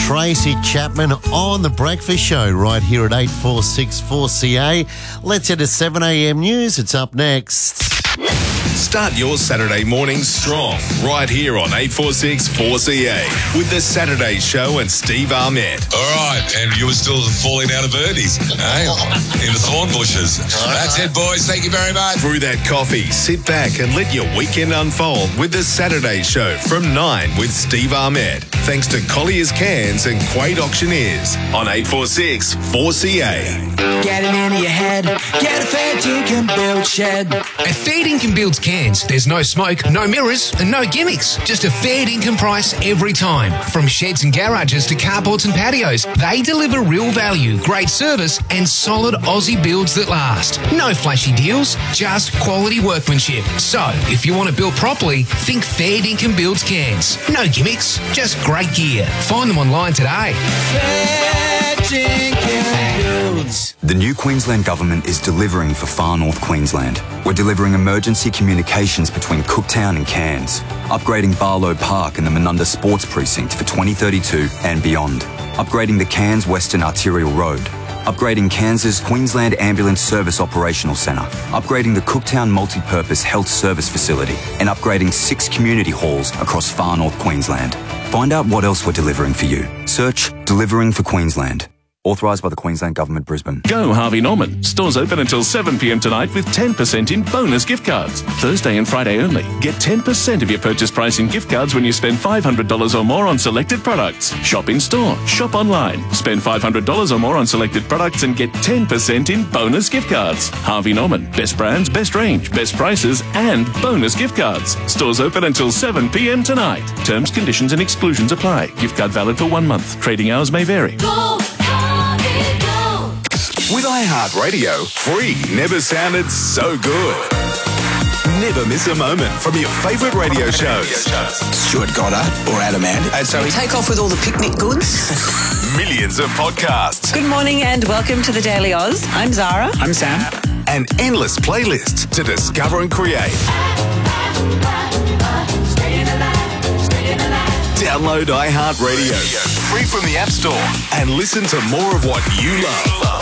Tracy Chapman on The Breakfast Show right here at 846 4CA. Let's head to 7am news. It's up next. Start your Saturday morning strong right here on 846 4CA with The Saturday Show and Steve Ahmed. All right, and you were still falling out of birdies, eh? In the thorn bushes. That's it, boys. Thank you very much. Through that coffee, sit back and let your weekend unfold with The Saturday Show from 9 with Steve Ahmed. Thanks to Collier's Cans and Quade Auctioneers on 846 4CA. Get it into your head. Get a Fair Dinkum Build shed. At Fair Dinkum Builds Cairns, there's no smoke, no mirrors, and no gimmicks. Just a fair dinkum price every time. From sheds and garages to carports and patios, they deliver real value, great service, and solid Aussie builds that last. No flashy deals, just quality workmanship. So, if you want to build properly, think Fair Dinkum Builds Cairns. No gimmicks, just great gear. Find them online today. Fair Dinkum Builds. The new Queensland Government is delivering for Far North Queensland. We're delivering emergency communications between Cooktown and Cairns, upgrading Barlow Park and the Menunda Sports Precinct for 2032 and beyond, upgrading the Cairns Western Arterial Road, upgrading Cairns' Queensland Ambulance Service Operational Centre, upgrading the Cooktown Multi-Purpose Health Service Facility, and upgrading 6 community halls across Far North Queensland. Find out what else we're delivering for you. Search Delivering for Queensland. Authorised by the Queensland Government, Brisbane. Go Harvey Norman. Stores open until 7pm tonight with 10% in bonus gift cards. Thursday and Friday only. Get 10% of your purchase price in gift cards when you spend $500 or more on selected products. Shop in store. Shop online. Spend $500 or more on selected products and get 10% in bonus gift cards. Harvey Norman. Best brands, best range, best prices, and bonus gift cards. Stores open until 7pm tonight. Terms, conditions and exclusions apply. Gift card valid for 1 month. Trading hours may vary. With iHeartRadio, free never sounded so good. Never miss a moment from your favourite radio shows. Stuart Goddard or Adam Ant. And so we take off with all the picnic goods. Millions of podcasts. Good morning and welcome to the Daily Oz. I'm Zara. I'm Sam. And endless playlists to discover and create. Download iHeartRadio, free from the App Store, and listen to more of what you love.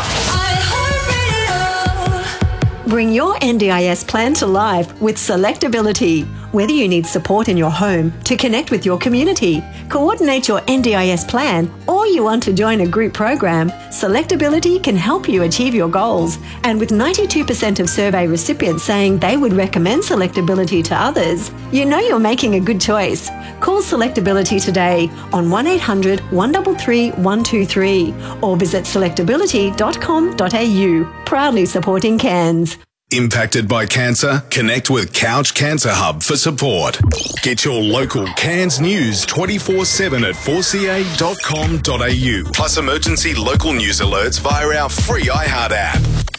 Bring your NDIS plan to life with Selectability. Whether you need support in your home to connect with your community, coordinate your NDIS plan, or you want to join a group program, Selectability can help you achieve your goals. And with 92% of survey recipients saying they would recommend Selectability to others, you know you're making a good choice. Call Selectability today on 1800 133 123 or visit selectability.com.au. Proudly supporting Cairns. Impacted by cancer? Connect with Couch Cancer Hub for support. Get your local Cairns news 24/7 at 4ca.com.au. Plus emergency local news alerts via our free iHeart app.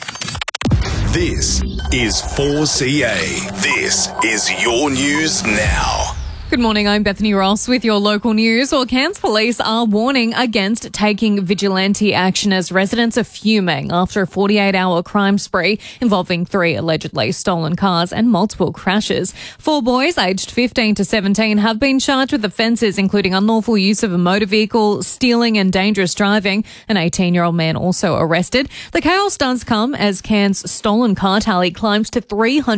This is 4CA. This is your news now. Good morning, I'm Bethany Ross with your local news. Well, Cairns police are warning against taking vigilante action as residents are fuming after a 48-hour crime spree involving 3 allegedly stolen cars and multiple crashes. 4 boys aged 15 to 17 have been charged with offences including unlawful use of a motor vehicle, stealing and dangerous driving. An 18-year-old man also arrested. The chaos does come as Cairns' stolen car tally climbs to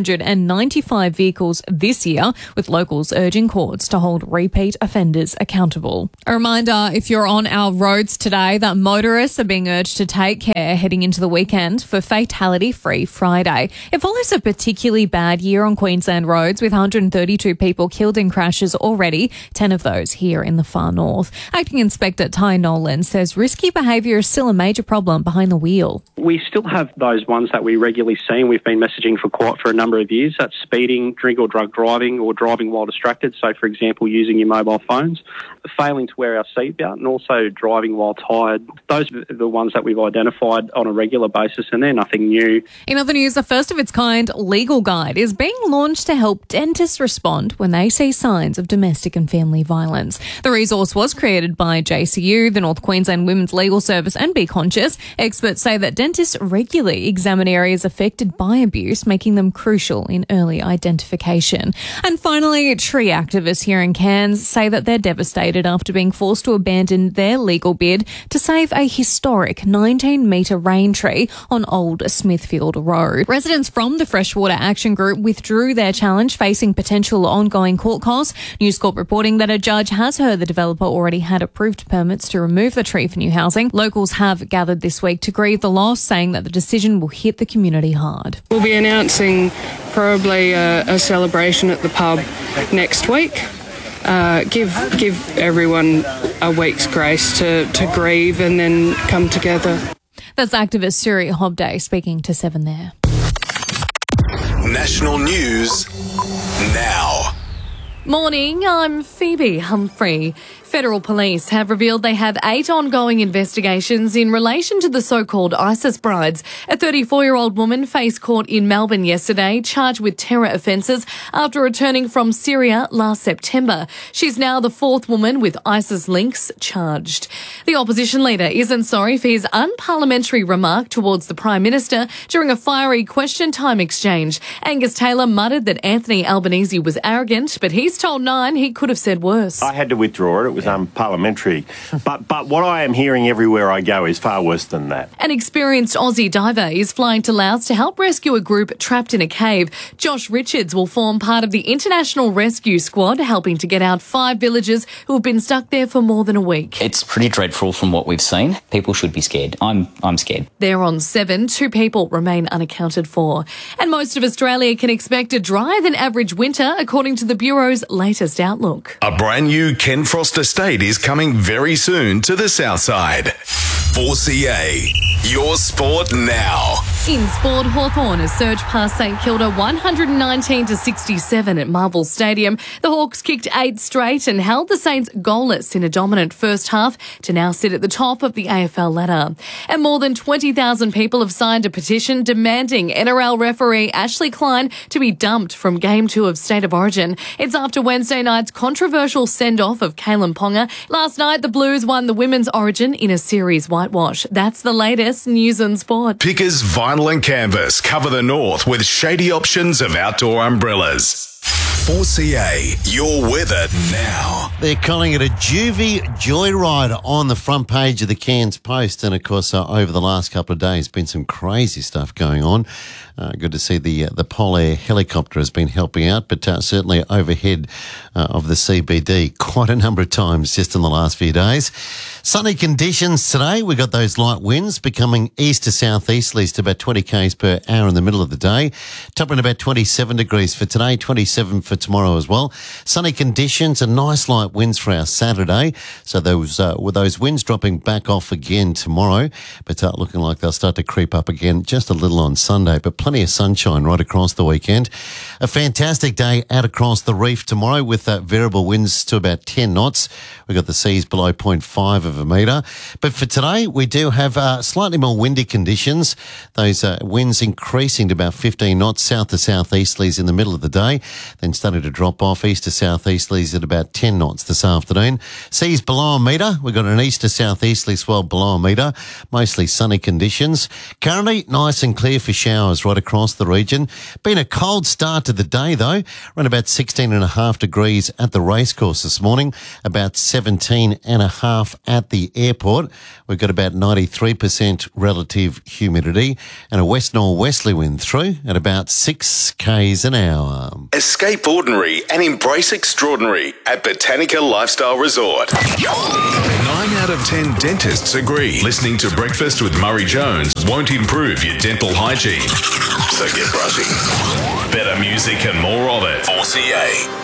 395 vehicles this year, with locals urging courts to hold repeat offenders accountable. A reminder, if you're on our roads today, that motorists are being urged to take care heading into the weekend for Fatality-Free Friday. It follows a particularly bad year on Queensland roads, with 132 people killed in crashes already, 10 of those here in the far north. Acting Inspector Ty Nolan says risky behaviour is still a major problem behind the wheel. We still have those ones that we regularly see and we've been messaging for a number of years. That's speeding, drink or drug driving, or driving while distracted. So, for example, using your mobile phones, failing to wear our seatbelt, and also driving while tired. Those are the ones that we've identified on a regular basis, and they're nothing new. In other news, the first of its kind legal guide is being launched to help dentists respond when they see signs of domestic and family violence. The resource was created by JCU, the North Queensland Women's Legal Service, and Be Conscious. Experts say that dentists regularly examine areas affected by abuse, making them crucial in early identification. And finally, tree actors activists here in Cairns say that they're devastated after being forced to abandon their legal bid to save a historic 19-metre rain tree on Old Smithfield Road. Residents from the Freshwater Action Group withdrew their challenge, facing potential ongoing court costs. News Corp reporting that a judge has heard the developer already had approved permits to remove the tree for new housing. Locals have gathered this week to grieve the loss, saying that the decision will hit the community hard. We'll be announcing probably a celebration at the pub next week. Give everyone a week's grace to grieve and then come together. That's activist Suri Hobday speaking to 7 there. National news now. Morning, I'm Phoebe Humphrey. Federal police have revealed they have 8 ongoing investigations in relation to the so-called ISIS brides. A 34-year-old woman faced court in Melbourne yesterday, charged with terror offences after returning from Syria last September. She's now the 4th woman with ISIS links charged. The opposition leader isn't sorry for his unparliamentary remark towards the Prime Minister during a fiery question time exchange. Angus Taylor muttered that Anthony Albanese was arrogant, but he's told Nine he could have said worse. I had to withdraw it. It was unparliamentary. But what I am hearing everywhere I go is far worse than that. An experienced Aussie diver is flying to Laos to help rescue a group trapped in a cave. Josh Richards will form part of the International Rescue Squad, helping to get out 5 villagers who have been stuck there for more than a week. It's pretty dreadful from what we've seen. People should be scared. I'm scared. They're on 7. 2 people remain unaccounted for. And most of Australia can expect a drier than average winter, according to the Bureau's latest outlook. A brand new Ken Frost estate is coming very soon to the south side. 4CA, your sport now. In sport, Hawthorn has surged past St Kilda 119-67 at Marvel Stadium. The Hawks kicked 8 straight and held the Saints goalless in a dominant first half to now sit at the top of the AFL ladder. And more than 20,000 people have signed a petition demanding NRL referee Ashley Klein to be dumped from Game 2 of State of Origin. It's after Wednesday night's controversial send-off of Kalen Ponga. Last night, the Blues won the Women's Origin in a series whitewash. That's the latest news and sport. Pickers Vinyl and Canvas cover the north with shady options of outdoor umbrellas. 4CA, your weather now. They're calling it a juvie joyride on the front page of the Cairns Post. And, of course, over the last couple of days, been some crazy stuff going on. Good to see the Polair helicopter has been helping out, but certainly overhead of the CBD quite a number of times just in the last few days. Sunny conditions today. We've got those light winds becoming east to southeasterlies to about 20 k's per hour in the middle of the day. Topping about 27 degrees for today, 27 for tomorrow as well. Sunny conditions and nice light winds for our Saturday. So with those winds dropping back off again tomorrow, but looking like they'll start to creep up again just a little on Sunday, but plenty of sunshine right across the weekend. A fantastic day out across the reef tomorrow with variable winds to about 10 knots. We've got the seas below 0.5 of a metre. But for today, we do have slightly more windy conditions. Those winds increasing to about 15 knots south to southeasterlies in the middle of the day, then starting to drop off east to southeasterlies at about 10 knots this afternoon. Seas below a metre. We've got an east to southeasterly swell below a metre. Mostly sunny conditions. Currently nice and clear for showers right across the region. Been a cold start to the day though. Around about 16.5 degrees at the racecourse this morning. About 17.5 at the airport. We've got about 93% relative humidity and a west-northwesterly wind through at about 6 k's an hour. Escape ordinary and embrace extraordinary at Botanica Lifestyle Resort. 9 out of 10 dentists agree listening to Breakfast with Murray Jones won't improve your dental hygiene. So get brushing. Better music and more of it. 4CA.